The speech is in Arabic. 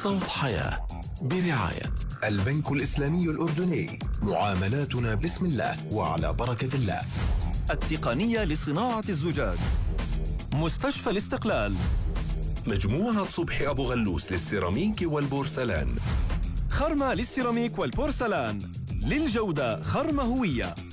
صوت حياة برعاية البنك الإسلامي الأردني. معاملاتنا بسم الله وعلى بركة الله. التقنية لصناعة الزجاج. مستشفى الاستقلال. مجموعة صبحي أبو غلوس للسيراميك والبورسلان. خرمة للسيراميك والبورسلان. للجودة خرمة هوية.